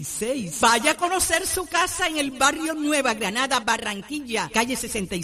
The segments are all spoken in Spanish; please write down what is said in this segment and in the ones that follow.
16. Vaya a conocer su casa en el barrio Nueva Granada, Barranquilla, calle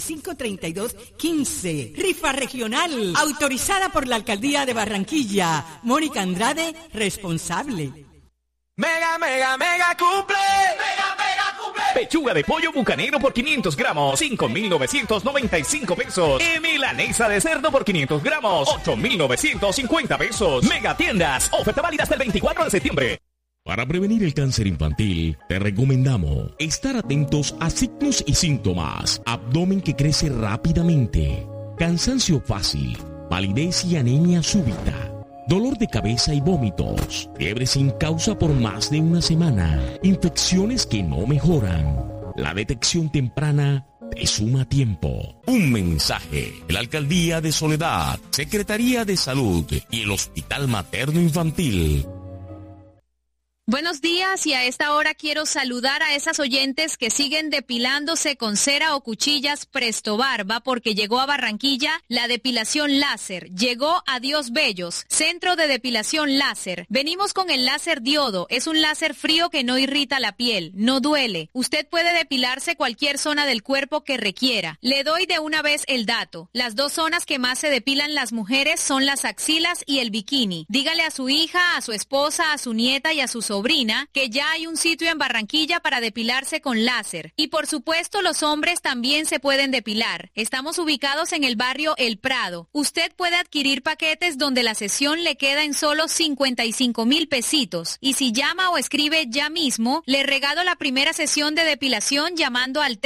653215. Rifa regional, autorizada por la Alcaldía de Barranquilla. Mónica Andrade, responsable. Mega cumple. Mega cumple. Pechuga de pollo bucanero por 500 gramos, 5,995 pesos. Y milanesa de cerdo por 500 gramos, 8,950 pesos. Mega tiendas, oferta válida hasta el 24 de septiembre. Para prevenir el cáncer infantil, te recomendamos estar atentos a signos y síntomas. Abdomen que crece rápidamente, cansancio fácil, palidez y anemia súbita, dolor de cabeza y vómitos, fiebre sin causa por más de una semana, infecciones que no mejoran. La detección temprana te suma tiempo. Un mensaje de la Alcaldía de Soledad, Secretaría de Salud y el Hospital Materno Infantil. Buenos días, y a esta hora quiero saludar a esas oyentes que siguen depilándose con cera o cuchillas Presto Barba, porque llegó a Barranquilla la depilación láser. Llegó a Dios Bellos, centro de depilación láser. Venimos con el láser diodo. Es un láser frío que no irrita la piel, no duele. Usted puede depilarse cualquier zona del cuerpo que requiera. Le doy de una vez el dato. Las dos zonas que más se depilan las mujeres son las axilas y el bikini. Dígale a su hija, a su esposa, a su nieta y a su sobrina que ya hay un sitio en Barranquilla para depilarse con láser. Y por supuesto los hombres también se pueden depilar. Estamos ubicados en el barrio El Prado. Usted puede adquirir paquetes donde la sesión le queda en solo 55,000 pesitos. Y si llama o escribe ya mismo, le regalo la primera sesión de depilación llamando al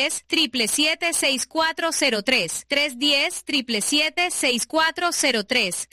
310-777-6403. 310-777-6403.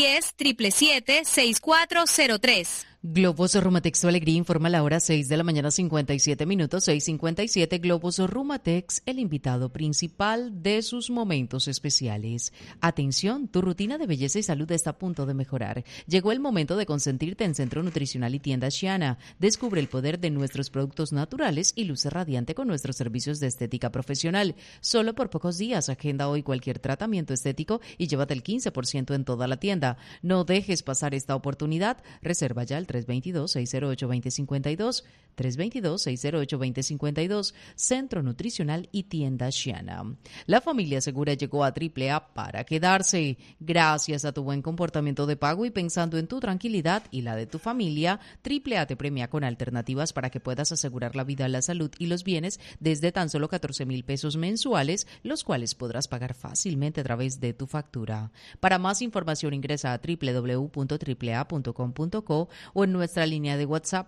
310-777-6403. Globos Rumatex, su alegría, informa la hora 6 de la mañana, 57 minutos, 6:57. Globos Rumatex, el invitado principal de sus momentos especiales. Atención, tu rutina de belleza y salud está a punto de mejorar. Llegó el momento de consentirte en Centro Nutricional y Tienda Shiana. Descubre el poder de nuestros productos naturales y luce radiante con nuestros servicios de estética profesional. Solo por pocos días, agenda hoy cualquier tratamiento estético y llévate el 15% en toda la tienda. No dejes pasar esta oportunidad. Reserva ya el 322-608-2052, 322-608-2052, Centro Nutricional y Tienda Shiana. La familia segura llegó a AAA para quedarse. Gracias a tu buen comportamiento de pago y pensando en tu tranquilidad y la de tu familia, AAA te premia con alternativas para que puedas asegurar la vida, la salud y los bienes desde tan solo 14,000 pesos mensuales, los cuales podrás pagar fácilmente a través de tu factura. Para más información ingresa a www.aaa.com.co o en nuestra línea de WhatsApp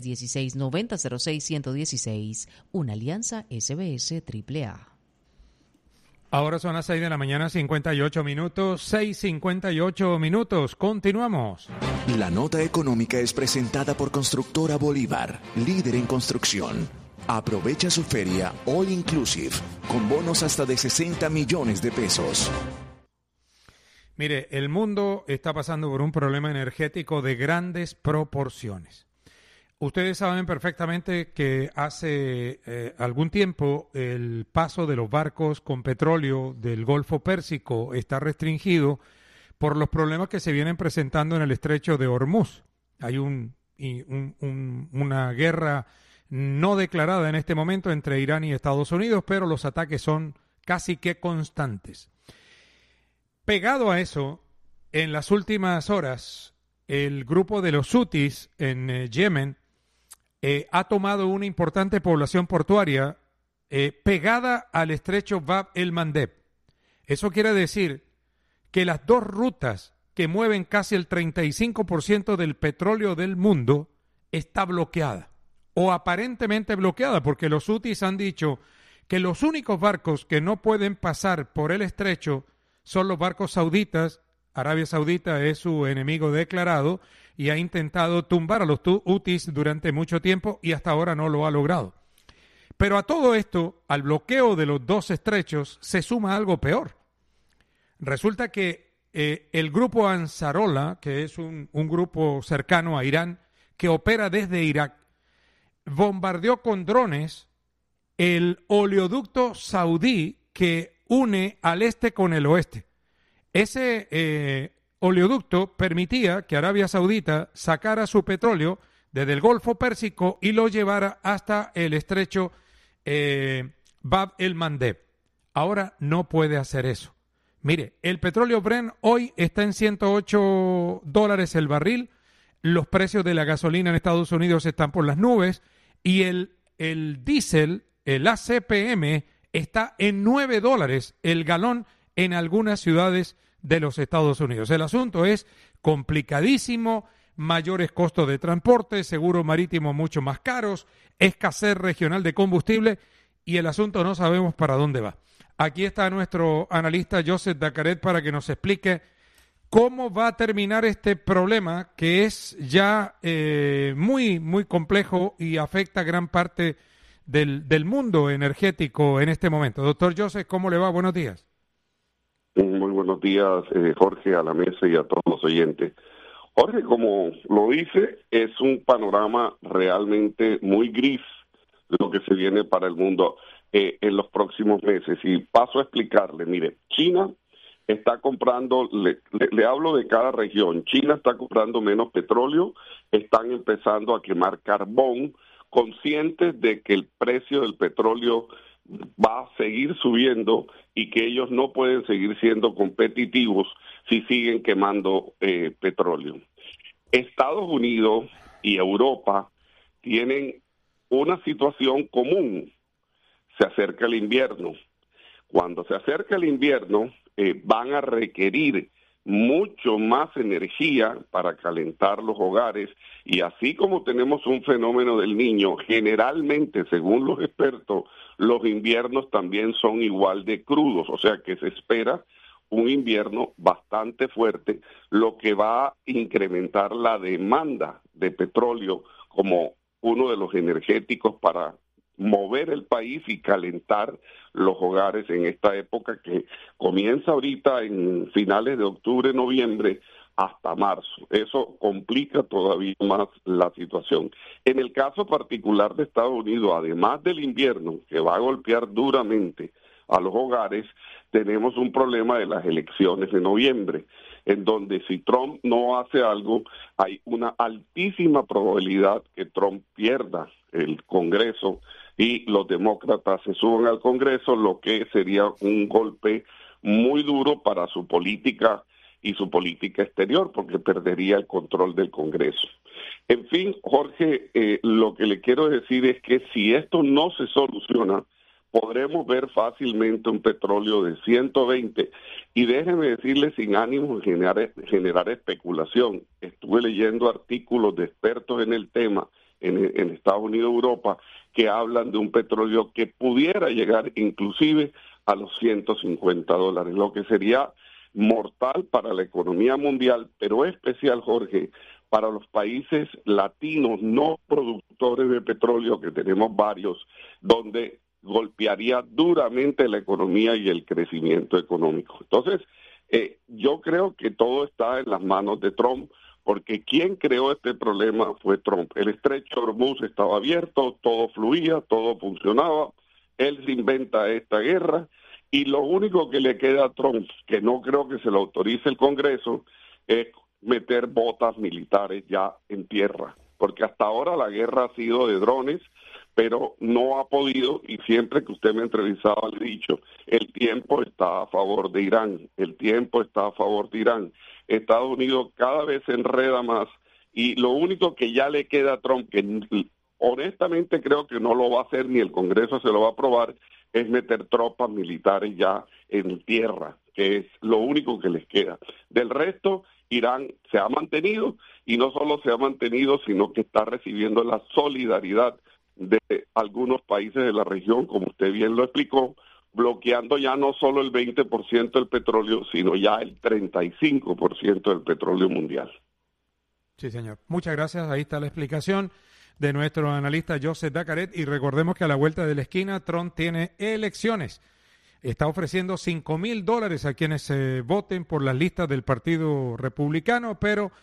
316-9006-116. Una alianza SBS AAA. Ahora son las 6 de la mañana, 58 minutos, 6:58 minutos. Continuamos. La nota económica es presentada por Constructora Bolívar, líder en construcción. Aprovecha su feria All Inclusive, con bonos hasta de 60 millones de pesos. Mire, el mundo está pasando por un problema energético de grandes proporciones. Ustedes saben perfectamente que hace algún tiempo el paso de los barcos con petróleo del Golfo Pérsico está restringido por los problemas que se vienen presentando en el estrecho de Hormuz. Hay una guerra no declarada en este momento entre Irán y Estados Unidos, pero los ataques son casi que constantes. Pegado a eso, en las últimas horas, el grupo de los Hutis en Yemen ha tomado una importante población portuaria pegada al estrecho Bab el-Mandeb. Eso quiere decir que las dos rutas que mueven casi el 35% del petróleo del mundo está bloqueada, o aparentemente bloqueada, porque los Hutis han dicho que los únicos barcos que no pueden pasar por el estrecho son los barcos sauditas. Arabia Saudita es su enemigo declarado y ha intentado tumbar a los Hutis durante mucho tiempo y hasta ahora no lo ha logrado. Pero a todo esto, al bloqueo de los dos estrechos, se suma algo peor. Resulta que el grupo Ansarollah, que es un grupo cercano a Irán, que opera desde Irak, bombardeó con drones el oleoducto saudí que une al este con el oeste. Ese oleoducto permitía que Arabia Saudita sacara su petróleo desde el Golfo Pérsico y lo llevara hasta el estrecho Bab el-Mandeb. Ahora no puede hacer eso. Mire, el petróleo Brent hoy está en $108 el barril. Los precios de la gasolina en Estados Unidos están por las nubes y el diésel, el ACPM, está en $9 el galón en algunas ciudades de los Estados Unidos. El asunto es complicadísimo, mayores costos de transporte, seguros marítimos mucho más caros, escasez regional de combustible y el asunto no sabemos para dónde va. Aquí está nuestro analista Joseph Dacaret para que nos explique cómo va a terminar este problema que es ya muy, muy complejo y afecta a gran parte del mundo energético en este momento. Doctor Joseph, ¿cómo le va? Buenos días. Muy buenos días, Jorge, a la mesa y a todos los oyentes. Jorge, como lo dice, es un panorama realmente muy gris lo que se viene para el mundo en los próximos meses. Y paso a explicarle. Mire, China está comprando, le hablo de cada región, China está comprando menos petróleo, están empezando a quemar carbón, conscientes de que el precio del petróleo va a seguir subiendo y que ellos no pueden seguir siendo competitivos si siguen quemando petróleo. Estados Unidos y Europa tienen una situación común. Se acerca el invierno. Cuando se acerca el invierno, van a requerir mucho más energía para calentar los hogares y así como tenemos un fenómeno del Niño, generalmente, según los expertos, los inviernos también son igual de crudos, o sea que se espera un invierno bastante fuerte, lo que va a incrementar la demanda de petróleo como uno de los energéticos para mover el país y calentar los hogares en esta época que comienza ahorita en finales de octubre, noviembre, hasta marzo. Eso complica todavía más la situación. En el caso particular de Estados Unidos, además del invierno, que va a golpear duramente a los hogares, tenemos un problema de las elecciones de noviembre, en donde si Trump no hace algo, hay una altísima probabilidad que Trump pierda el Congreso y los demócratas se suban al Congreso, lo que sería un golpe muy duro para su política y su política exterior, porque perdería el control del Congreso. En fin, Jorge, lo que le quiero decir es que si esto no se soluciona, podremos ver fácilmente un petróleo de 120. Y déjeme decirle, sin ánimo de generar especulación, estuve leyendo artículos de expertos en el tema en Estados Unidos y Europa que hablan de un petróleo que pudiera llegar inclusive a los $150, lo que sería mortal para la economía mundial, pero especial, Jorge, para los países latinos no productores de petróleo, que tenemos varios, donde golpearía duramente la economía y el crecimiento económico. Entonces, yo creo que todo está en las manos de Trump, porque quien creó este problema fue Trump. El estrecho de Hormuz estaba abierto, todo fluía, todo funcionaba, él se inventa esta guerra, y lo único que le queda a Trump, que no creo que se lo autorice el Congreso, es meter botas militares ya en tierra, porque hasta ahora la guerra ha sido de drones, pero no ha podido, y siempre que usted me entrevistaba le he dicho, el tiempo está a favor de Irán, el tiempo está a favor de Irán. Estados Unidos cada vez se enreda más, y lo único que ya le queda a Trump, que honestamente creo que no lo va a hacer, ni el Congreso se lo va a aprobar, es meter tropas militares ya en tierra, que es lo único que les queda. Del resto, Irán se ha mantenido, y no solo se ha mantenido, sino que está recibiendo la solidaridad de algunos países de la región, como usted bien lo explicó, bloqueando ya no solo el 20% del petróleo, sino ya el 35% del petróleo mundial. Sí, señor. Muchas gracias. Ahí está la explicación de nuestro analista Joseph Dacaret. Y recordemos que a la vuelta de la esquina, Trump tiene elecciones. Está ofreciendo $5,000 a quienes voten por las listas del Partido Republicano, pero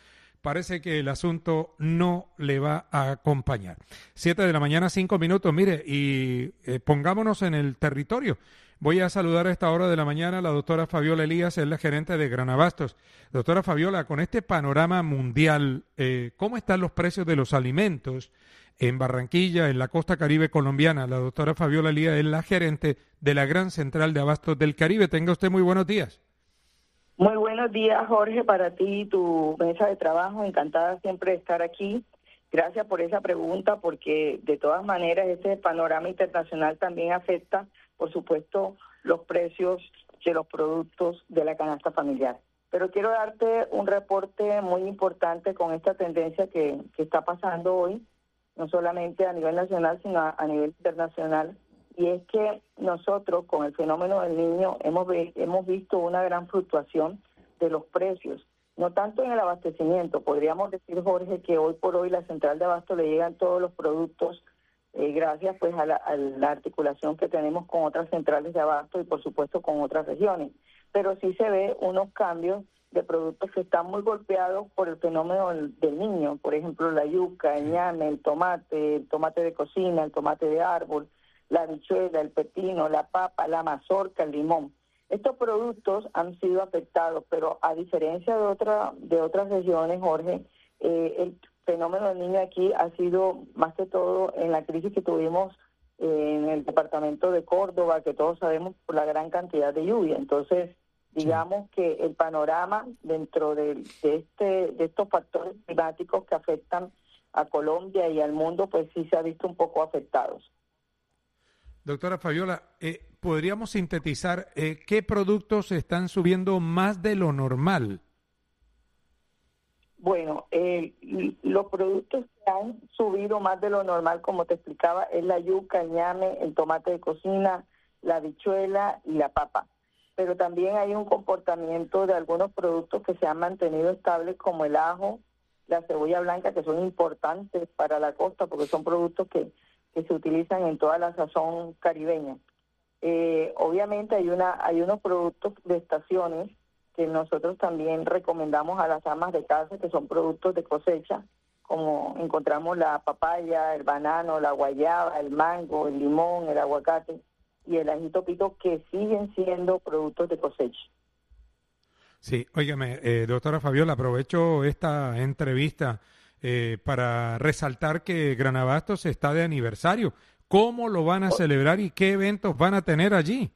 parece que el asunto no le va a acompañar. 7:05 a.m, mire, y pongámonos en el territorio. Voy a saludar a esta hora de la mañana a la doctora Fabiola Elías, es la gerente de Granabastos. Doctora Fabiola, con este panorama mundial, ¿cómo están los precios de los alimentos en Barranquilla, en la costa caribe colombiana? La doctora Fabiola Elías es la gerente de la Gran Central de Abastos del Caribe. Tenga usted muy buenos días. Muy buenos días, Jorge, para ti y tu mesa de trabajo. Encantada siempre de estar aquí. Gracias por esa pregunta, porque de todas maneras este panorama internacional también afecta, por supuesto, los precios de los productos de la canasta familiar. Pero quiero darte un reporte muy importante con esta tendencia que está pasando hoy, no solamente a nivel nacional, sino a nivel internacional. Y es que nosotros, con el fenómeno del Niño, hemos visto una gran fluctuación de los precios, no tanto en el abastecimiento. Podríamos decir, Jorge, que hoy por hoy la central de abasto le llegan todos los productos gracias pues a la articulación que tenemos con otras centrales de abasto y por supuesto con otras regiones. Pero sí se ve unos cambios de productos que están muy golpeados por el fenómeno del Niño. Por ejemplo, la yuca, el ñame, el tomate de cocina, el tomate de árbol, la habichuela, el pepino, la papa, la mazorca, el limón. Estos productos han sido afectados, pero a diferencia de otras regiones, Jorge, el fenómeno del Niño aquí ha sido más que todo en la crisis que tuvimos en el departamento de Córdoba, que todos sabemos por la gran cantidad de lluvia. Entonces, digamos que el panorama dentro de estos factores climáticos que afectan a Colombia y al mundo, pues sí se ha visto un poco afectados. Doctora Fabiola, ¿podríamos sintetizar qué productos están subiendo más de lo normal? Bueno, los productos que han subido más de lo normal, como te explicaba, es la yuca, el ñame, el tomate de cocina, la habichuela y la papa. Pero también hay un comportamiento de algunos productos que se han mantenido estables, como el ajo, la cebolla blanca, que son importantes para la costa porque son productos que se utilizan en toda la sazón caribeña. Obviamente hay unos productos de estaciones que nosotros también recomendamos a las amas de casa, que son productos de cosecha, como encontramos la papaya, el banano, la guayaba, el mango, el limón, el aguacate y el ajito pito, que siguen siendo productos de cosecha. Sí, óigame, doctora Fabiola, aprovecho esta entrevista para resaltar que Granabastos está de aniversario. ¿Cómo lo van a celebrar y qué eventos van a tener allí?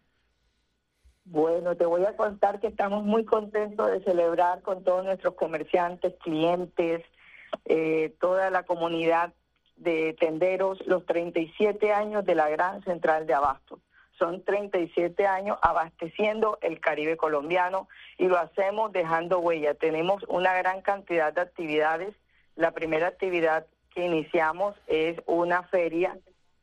Bueno, te voy a contar que estamos muy contentos de celebrar con todos nuestros comerciantes, clientes, toda la comunidad de tenderos, los 37 años de la Gran Central de Abasto. Son 37 años abasteciendo el Caribe colombiano y lo hacemos dejando huella. Tenemos una gran cantidad de actividades. La primera actividad que iniciamos es una feria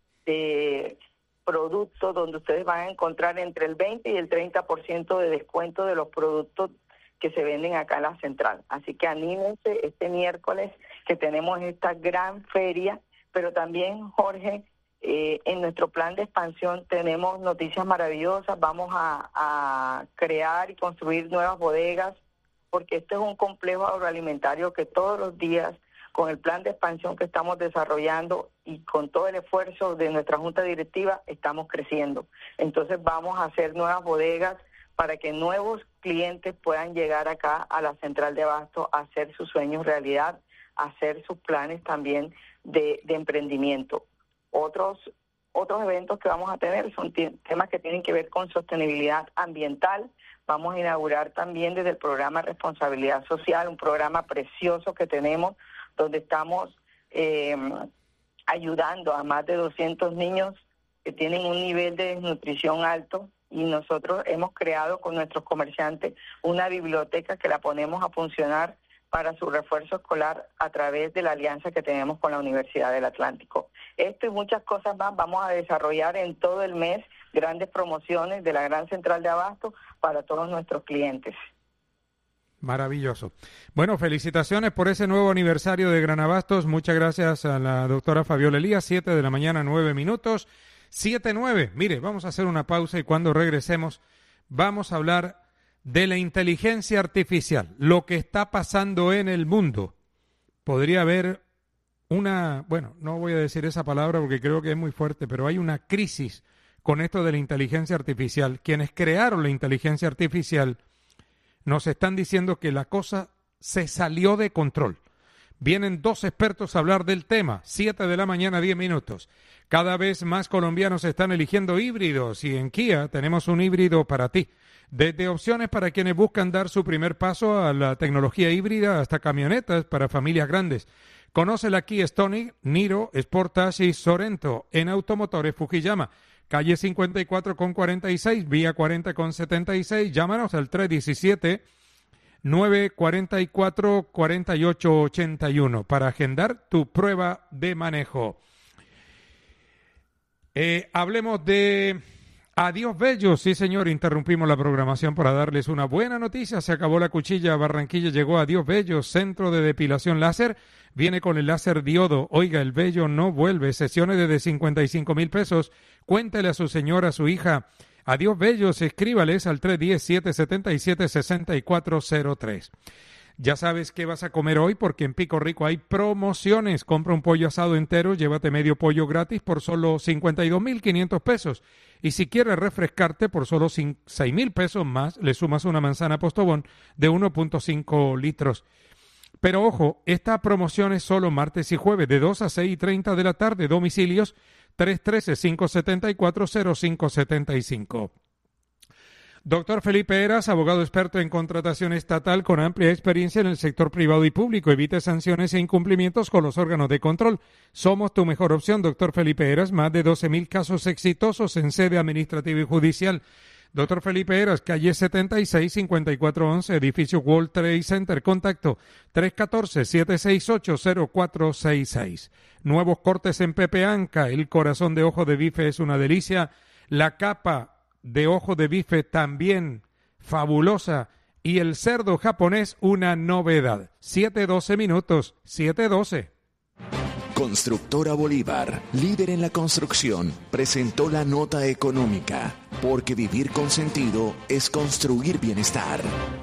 de productos donde ustedes van a encontrar entre el 20 y el 30% de descuento de los productos que se venden acá en la central. Así que anímense este miércoles que tenemos esta gran feria, pero también, Jorge, en nuestro plan de expansión tenemos noticias maravillosas. Vamos a crear y construir nuevas bodegas, porque este es un complejo agroalimentario que todos los días, con el plan de expansión que estamos desarrollando y con todo el esfuerzo de nuestra junta directiva, estamos creciendo. Entonces vamos a hacer nuevas bodegas para que nuevos clientes puedan llegar acá a la central de abasto a hacer sus sueños realidad, a hacer sus planes también de emprendimiento. Otros eventos que vamos a tener son temas que tienen que ver con sostenibilidad ambiental. Vamos a inaugurar también desde el programa Responsabilidad Social, un programa precioso que tenemos, donde estamos ayudando a más de 200 niños que tienen un nivel de desnutrición alto, y nosotros hemos creado con nuestros comerciantes una biblioteca que la ponemos a funcionar para su refuerzo escolar a través de la alianza que tenemos con la Universidad del Atlántico. Esto y muchas cosas más vamos a desarrollar en todo el mes, grandes promociones de la Gran Central de Abasto para todos nuestros clientes. Maravilloso. Bueno, felicitaciones por ese nuevo aniversario de Granabastos. Muchas gracias a la doctora Fabiola Elías. 7:09 a.m. 7:09. Mire, vamos a hacer una pausa y cuando regresemos vamos a hablar de la inteligencia artificial, lo que está pasando en el mundo podría haber no voy a decir esa palabra porque creo que es muy fuerte, pero hay una crisis con esto de la inteligencia artificial. Quienes crearon la inteligencia artificial nos están diciendo que la cosa se salió de control. Vienen 2 expertos a hablar del tema, 7 de la mañana, 10 minutos. Cada vez más colombianos están eligiendo híbridos y en Kia tenemos un híbrido para ti. Desde opciones para quienes buscan dar su primer paso a la tecnología híbrida hasta camionetas para familias grandes. Conoce la Kia Stonic, Niro, Sportage y Sorento en Automotores Fujiyama. Calle 54 con 46, vía 40 con 76. Llámanos al 317-944-4881 para agendar tu prueba de manejo. Hablemos de Adiós Bello. Sí, señor, interrumpimos la programación para darles una buena noticia. Se acabó la cuchilla. Barranquilla llegó a Adiós Bello, centro de depilación láser. Viene con el láser diodo. Oiga, el vello no vuelve. Sesiones desde 55,000 pesos. Cuéntele a su señora, a su hija. Adiós Bellos, escríbales al 310-777-6403. Ya sabes qué vas a comer hoy porque en Pico Rico hay promociones. Compra un pollo asado entero, llévate medio pollo gratis por solo 52,500 pesos. Y si quieres refrescarte por solo 6,000 pesos más, le sumas una manzana Postobón de 1.5 litros. Pero ojo, esta promoción es solo martes y jueves de 2 a 6:30 de la tarde. Domicilios 313-574-0575. Doctor Felipe Heras, abogado experto en contratación estatal con amplia experiencia en el sector privado y público. Evite sanciones e incumplimientos con los órganos de control. Somos tu mejor opción, doctor Felipe Heras. Más de 12,000 casos exitosos en sede administrativa y judicial. Doctor Felipe Heras, calle 76-5411, edificio World Trade Center. Contacto 314-768-0466. Nuevos cortes en Pepe Anca. El corazón de ojo de bife es una delicia. La capa de ojo de bife también fabulosa. Y el cerdo japonés, una novedad. 7:12 minutos, 7:12. Constructora Bolívar, líder en la construcción, presentó la nota económica, porque vivir con sentido es construir bienestar.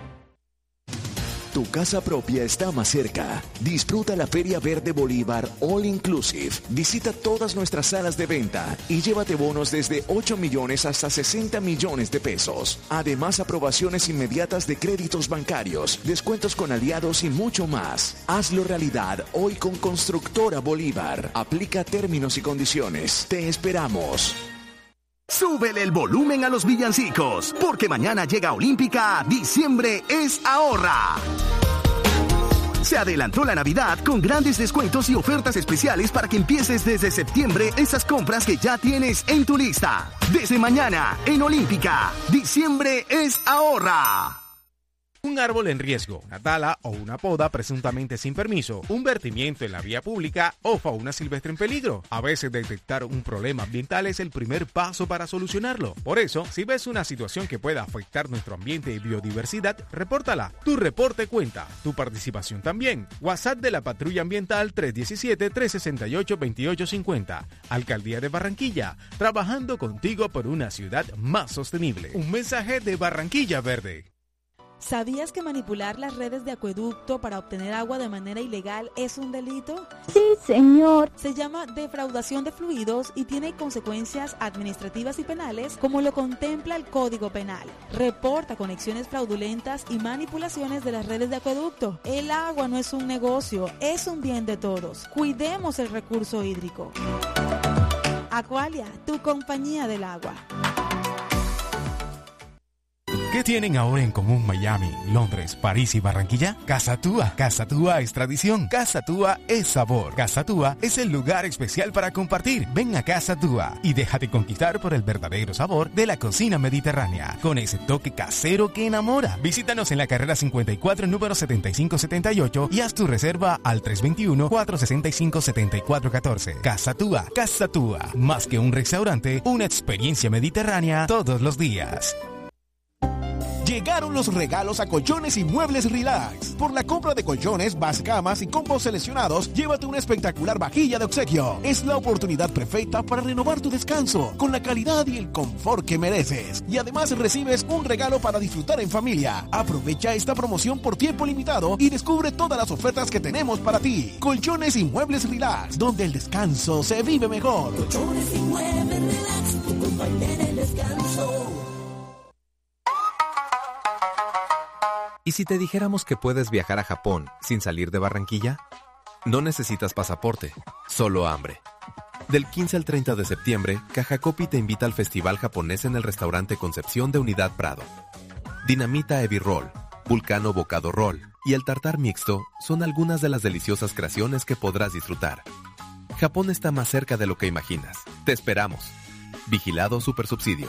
Tu casa propia está más cerca. Disfruta la Feria Verde Bolívar All Inclusive. Visita todas nuestras salas de venta y llévate bonos desde 8 millones hasta 60 millones de pesos. Además, aprobaciones inmediatas de créditos bancarios, descuentos con aliados y mucho más. Hazlo realidad hoy con Constructora Bolívar. Aplica términos y condiciones. Te esperamos. Súbele el volumen a los villancicos, porque mañana llega Olímpica, diciembre es ahorra. Se adelantó la Navidad con grandes descuentos y ofertas especiales para que empieces desde septiembre esas compras que ya tienes en tu lista. Desde mañana, en Olímpica, diciembre es ahorra. Un árbol en riesgo, una tala o una poda presuntamente sin permiso, un vertimiento en la vía pública o fauna silvestre en peligro. A veces detectar un problema ambiental es el primer paso para solucionarlo. Por eso, si ves una situación que pueda afectar nuestro ambiente y biodiversidad, repórtala. Tu reporte cuenta, tu participación también. WhatsApp de la Patrulla Ambiental 317-368-2850. Alcaldía de Barranquilla, trabajando contigo por una ciudad más sostenible. Un mensaje de Barranquilla Verde. ¿Sabías que manipular las redes de acueducto para obtener agua de manera ilegal es un delito? Sí, señor. Se llama defraudación de fluidos y tiene consecuencias administrativas y penales como lo contempla el Código Penal. Reporta conexiones fraudulentas y manipulaciones de las redes de acueducto. El agua no es un negocio, es un bien de todos. Cuidemos el recurso hídrico. Aqualia, tu compañía del agua. ¿Qué tienen ahora en común Miami, Londres, París y Barranquilla? Casa Túa. Casa Túa es tradición. Casa Túa es sabor. Casa Túa es el lugar especial para compartir. Ven a Casa Túa y déjate conquistar por el verdadero sabor de la cocina mediterránea, con ese toque casero que enamora. Visítanos en la carrera 54, número 7578 y haz tu reserva al 321-465-7414. Casa Túa. Casa Túa. Más que un restaurante, una experiencia mediterránea todos los días. Llegaron los regalos a Colchones y Muebles Relax. Por la compra de colchones, camas y combos seleccionados, llévate una espectacular vajilla de obsequio. Es la oportunidad perfecta para renovar tu descanso con la calidad y el confort que mereces. Y además recibes un regalo para disfrutar en familia. Aprovecha esta promoción por tiempo limitado y descubre todas las ofertas que tenemos para ti. Colchones y Muebles Relax, donde el descanso se vive mejor. Colchones y Muebles Relax, tu compañera en el descanso. ¿Y si te dijéramos que puedes viajar a Japón sin salir de Barranquilla? No necesitas pasaporte, solo hambre. Del 15 al 30 de septiembre, Cajacopi te invita al Festival Japonés en el restaurante Concepción de Unidad Prado. Dinamita Ebi Roll, Vulcano Bocado Roll y el tartar mixto son algunas de las deliciosas creaciones que podrás disfrutar. Japón está más cerca de lo que imaginas. Te esperamos. Vigilado Supersubsidio.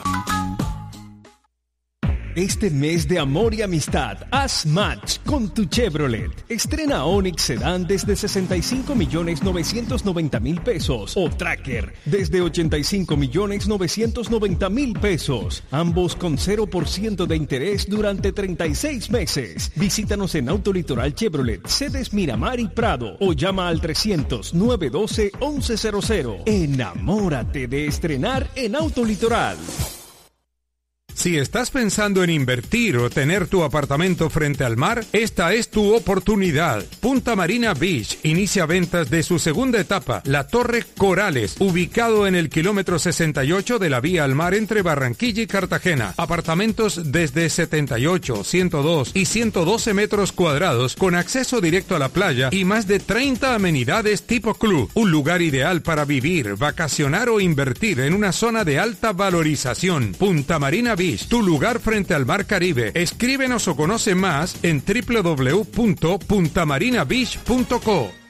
Este mes de amor y amistad, haz match con tu Chevrolet. Estrena Onix Sedán desde 65.990.000 pesos o Tracker desde 85.990.000 pesos. Ambos con 0% de interés durante 36 meses. Visítanos en Autolitoral Chevrolet, sedes Miramar y Prado o llama al 300-912-1100. Enamórate de estrenar en Autolitoral. Si estás pensando en invertir o tener tu apartamento frente al mar, esta es tu oportunidad. Punta Marina Beach inicia ventas de su segunda etapa, la Torre Corales, ubicado en el kilómetro 68 de la vía al mar entre Barranquilla y Cartagena. Apartamentos desde 78, 102 y 112 metros cuadrados con acceso directo a la playa y más de 30 amenidades tipo club. Un lugar ideal para vivir, vacacionar o invertir en una zona de alta valorización. Punta Marina Beach, tu lugar frente al Mar Caribe. Escríbenos o conoce más en www.puntamarinabeach.co.